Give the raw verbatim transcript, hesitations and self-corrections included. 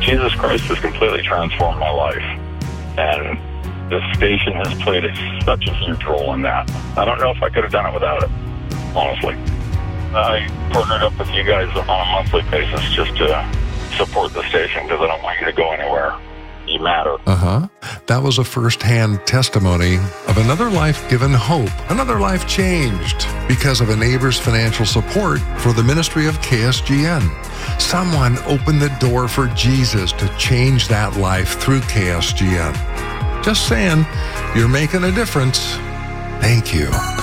Jesus Christ has completely transformed my life. And this station has played a, such a huge role in that. I don't know if I could have done it without it, honestly. I partnered up with you guys on a monthly basis just to support the station because I don't want you to go anywhere. You matter. Uh-huh. That was a first-hand testimony of another life given hope, another life changed because of a neighbor's financial support for the ministry of K S G N. Someone opened the door for Jesus to change that life through K S G N. Just saying, you're making a difference. Thank you.